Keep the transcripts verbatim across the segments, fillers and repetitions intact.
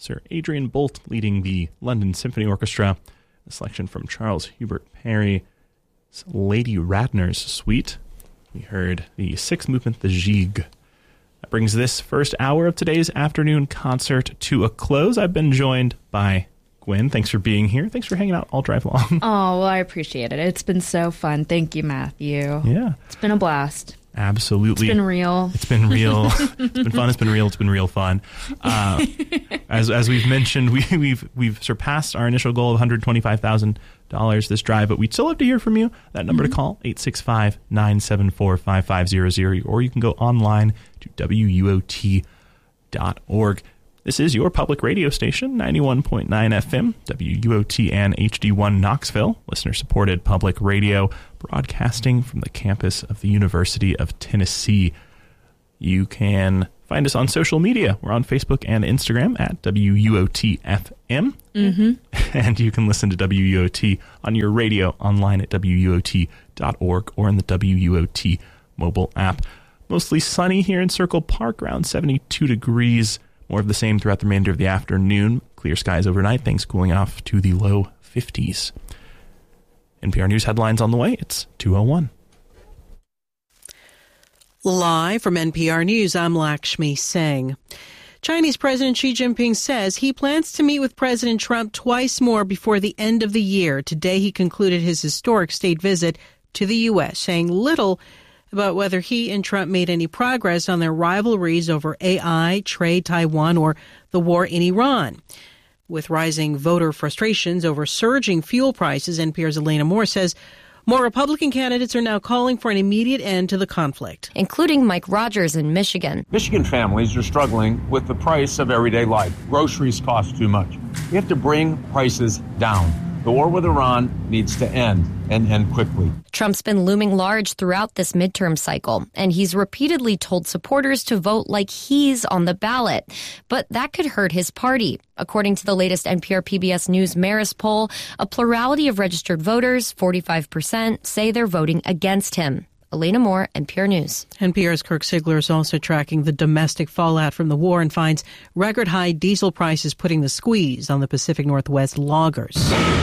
Sir Adrian Bolt leading the London Symphony Orchestra. A selection from Charles Hubert Parry's Lady Radner's Suite. We heard the sixth movement, the Gigue. That brings this first hour of today's afternoon concert to a close. I've been joined by Gwen. Thanks for being here. Thanks for hanging out all drive long. Oh, well, I appreciate it. It's been so fun. Thank you, Matthew. Yeah. It's been a blast. Absolutely. It's been real. It's been real. It's been fun. It's been real. It's been real fun. Uh, as as we've mentioned, we, we've we've surpassed our initial goal of one hundred twenty-five thousand dollars this drive, but we'd still love to hear from you. That number mm-hmm. to call, eight six five, nine seven four, five five zero zero, or you can go online to W U O T dot org. This is your public radio station, ninety-one point nine F M, W U O T and H D one Knoxville, listener-supported public radio, broadcasting from the campus of the University of Tennessee. You can find us on social media. We're on Facebook and Instagram at W U O T F M. Mm-hmm. And you can listen to W U O T on your radio online at W U O T dot org or in the W U O T mobile app. Mostly sunny here in Circle Park, around seventy-two degrees. More of the same throughout the remainder of the afternoon. Clear skies overnight, things cooling off to the low fifties. N P R News headlines on the way. It's two oh one. Live from N P R News, I'm Lakshmi Singh. Chinese President Xi Jinping says he plans to meet with President Trump twice more before the end of the year. Today, he concluded his historic state visit to the U S, saying little about whether he and Trump made any progress on their rivalries over A I, trade, Taiwan, or the war in Iran. With rising voter frustrations over surging fuel prices, N P R's Elena Moore says more Republican candidates are now calling for an immediate end to the conflict, including Mike Rogers in Michigan. Michigan families are struggling with the price of everyday life. Groceries cost too much. We have to bring prices down. The war with Iran needs to end, and end quickly. Trump's been looming large throughout this midterm cycle, and he's repeatedly told supporters to vote like he's on the ballot. But that could hurt his party. According to the latest N P R P B S News Marist poll, a plurality of registered voters, forty-five percent, say they're voting against him. Elena Moore, N P R News. N P R's Kirk Sigler is also tracking the domestic fallout from the war and finds record-high diesel prices putting the squeeze on the Pacific Northwest loggers.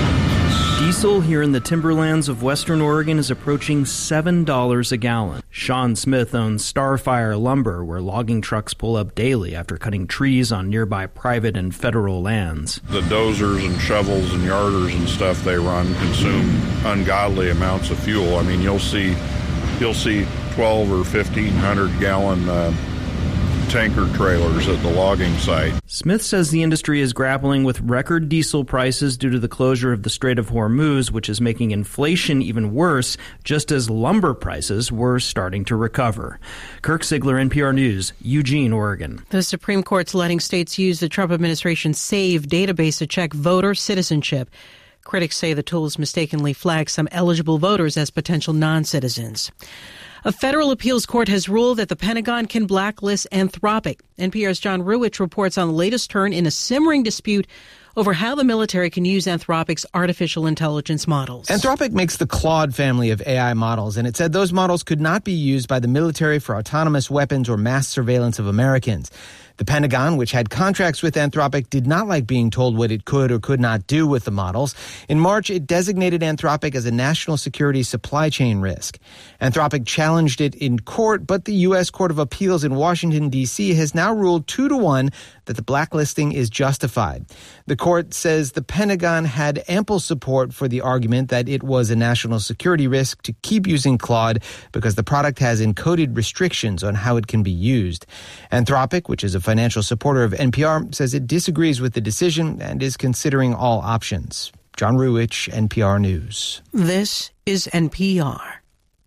Diesel here in the timberlands of Western Oregon is approaching seven dollars a gallon. Sean Smith owns Starfire Lumber, where logging trucks pull up daily after cutting trees on nearby private and federal lands. The dozers and shovels and yarders and stuff they run consume ungodly amounts of fuel. I mean, you'll see you'll see twelve or fifteen hundred gallon uh, tanker trailers at the logging site. Smith says the industry is grappling with record diesel prices due to the closure of the Strait of Hormuz, which is making inflation even worse, just as lumber prices were starting to recover. Kirk Sigler, N P R News, Eugene, Oregon. The Supreme Court's letting states use the Trump administration's SAVE database to check voter citizenship. Critics say the tool has mistakenly flagged some eligible voters as potential non-citizens. A federal appeals court has ruled that the Pentagon can blacklist Anthropic. N P R's John Ruwitch reports on the latest turn in a simmering dispute over how the military can use Anthropic's artificial intelligence models. Anthropic makes the Claude family of A I models, and it said those models could not be used by the military for autonomous weapons or mass surveillance of Americans. The Pentagon, which had contracts with Anthropic, did not like being told what it could or could not do with the models. In March, it designated Anthropic as a national security supply chain risk. Anthropic challenged it in court, but the U S Court of Appeals in Washington, D C has now ruled two to one that the blacklisting is justified. The court says the Pentagon had ample support for the argument that it was a national security risk to keep using Claude because the product has encoded restrictions on how it can be used. Anthropic, which is a financial supporter of N P R, says it disagrees with the decision and is considering all options. John Ruwitch, N P R News. This is N P R.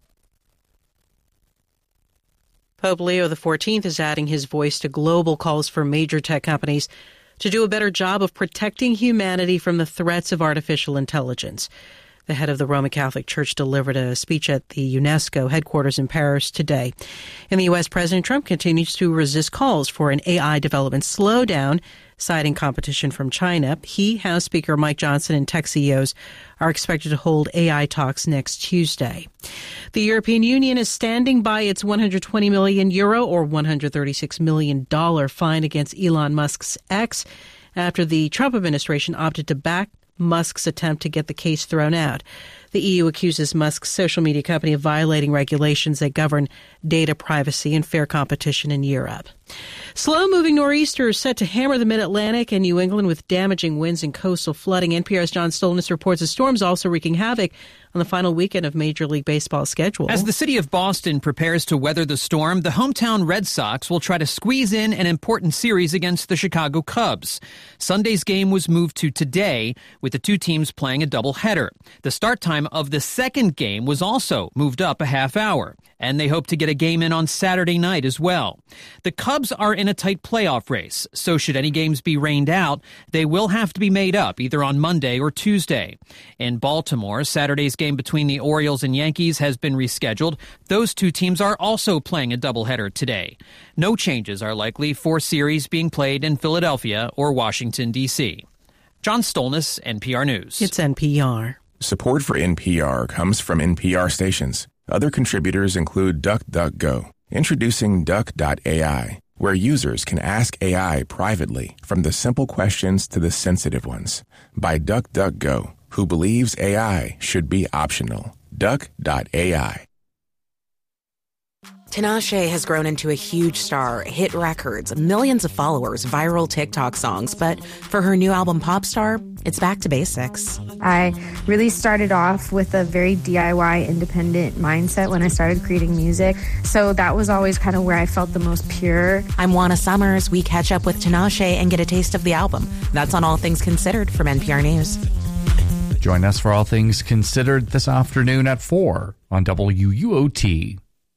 Pope Leo the fourteenth is adding his voice to global calls for major tech companies to do a better job of protecting humanity from the threats of artificial intelligence. The head of the Roman Catholic Church delivered a speech at the UNESCO headquarters in Paris today. In the U S, President Trump continues to resist calls for an A I development slowdown, citing competition from China. He, House Speaker Mike Johnson, and tech C E Os are expected to hold A I talks next Tuesday. The European Union is standing by its one hundred twenty million euro or one hundred thirty-six million dollars fine against Elon Musk's X after the Trump administration opted to back Musk's attempt to get the case thrown out. The E U accuses Musk's social media company of violating regulations that govern data privacy and fair competition in Europe. Slow-moving nor'easters set to hammer the mid-Atlantic and New England with damaging winds and coastal flooding. N P R's John Stolnis reports the storms also wreaking havoc on the final weekend of Major League Baseball's schedule. As the city of Boston prepares to weather the storm, the hometown Red Sox will try to squeeze in an important series against the Chicago Cubs. Sunday's game was moved to today, with the two teams playing a doubleheader. The start time of the second game was also moved up a half hour, and they hope to get a game in on Saturday night as well. The Cubs are in a tight playoff race, so should any games be rained out, they will have to be made up either on Monday or Tuesday. In Baltimore, Saturday's game between the Orioles and Yankees has been rescheduled. Those two teams are also playing a doubleheader today. No changes are likely for series being played in Philadelphia or Washington, D C John Stolnis, N P R News. It's N P R. Support for N P R comes from N P R stations. Other contributors include DuckDuckGo. Introducing Duck dot A I, where users can ask A I privately, from the simple questions to the sensitive ones. By DuckDuckGo, who believes A I should be optional. Duck dot A I. Tinashe has grown into a huge star, hit records, millions of followers, viral TikTok songs. But for her new album, Popstar, it's back to basics. I really started off with a very D I Y independent mindset when I started creating music. So that was always kind of where I felt the most pure. I'm Juana Summers. We catch up with Tinashe and get a taste of the album. That's on All Things Considered from N P R News. Join us for All Things Considered this afternoon at four on W U O T.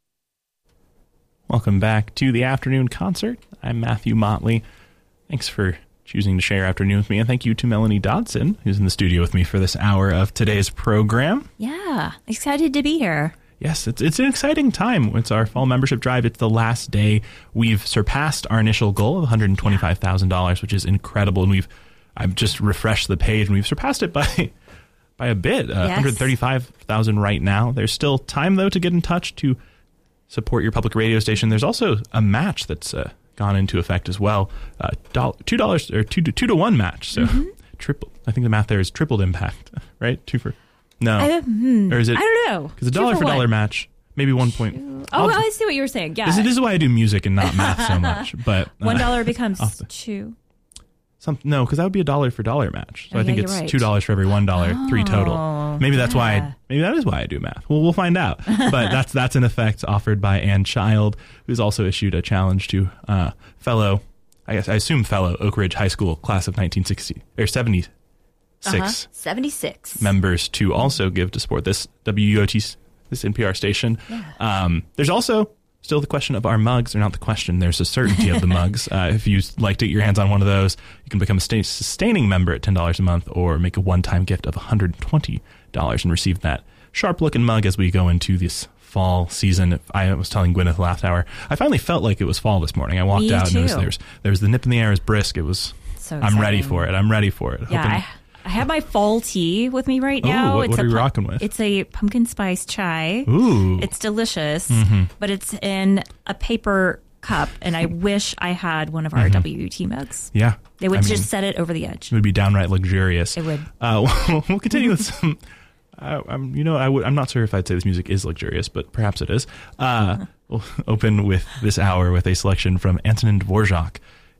Welcome back to the afternoon concert. I'm Matthew Motley. Thanks for choosing to share afternoon with me, and thank you to Melanie Dodson, who's in the studio with me for this hour of today's program. Yeah, excited to be here. Yes, it's it's an exciting time. It's our fall membership drive. It's the last day. We've surpassed our initial goal of one hundred twenty-five thousand dollars, which is incredible, and we've I've just refreshed the page, and we've surpassed it by by a bit, uh, yes. one hundred thirty-five thousand dollars right now. There's still time, though, to get in touch to support your public radio station. There's also a match that's uh, gone into effect as well. Uh, two dollars or two to two to one match. So mm-hmm. triple. I think the math there is tripled impact, right? Two for no, I, hmm, or is it? I don't know. Because a dollar for, for dollar match, maybe one point. Oh, well, I see what you were saying. Yeah, this, this is why I do music and not math so much. But uh, one dollar becomes the, two. Some, no, because that would be a dollar for dollar match. So oh, I think yeah, it's right. two dollars for every one dollar, oh, three total. Maybe that's yeah. why. I, maybe that is why I do math. Well, we'll find out. But that's that's in effect offered by Ann Child, who's also issued a challenge to uh, fellow, I guess I assume fellow Oak Ridge High School class of nineteen sixty or seventy-six uh-huh. seventy-six members to also give to support this W U O T, this N P R station. Yeah. Um, there's also still the question of our mugs, or not the question, there's a certainty of the mugs. Uh, if you'd like to get your hands on one of those, you can become a sta- sustaining member at ten dollars a month or make a one-time gift of one hundred twenty dollars and receive that sharp-looking mug as we go into this fall season. I was telling Gwyneth last hour, I finally felt like it was fall this morning. I walked Me out too. and it was, there, was, there was the nip in the air, it was brisk. It was, so I'm ready for it. I'm ready for it. Yeah, Hoping, I, I have my fall tea with me right now. Ooh, what, it's what a are you pu- rocking with? It's a pumpkin spice chai. Ooh. It's delicious, mm-hmm. but it's in a paper cup, and I wish I had one of our mm-hmm. W U T mugs. Yeah. They would I just mean, set it over the edge. It would be downright luxurious. It would. Uh, we'll, we'll continue with some... Uh, I'm, you know, I would, I'm not sure if I'd say this music is luxurious, but perhaps it is. Uh, we'll open with this hour with a selection from Antonin Dvorak.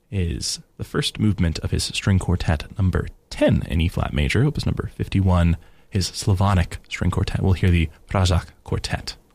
Is the first movement of his string quartet number ten in E-flat major, opus number fifty-one, his Slavonic string quartet. We'll hear the Pražák Quartet.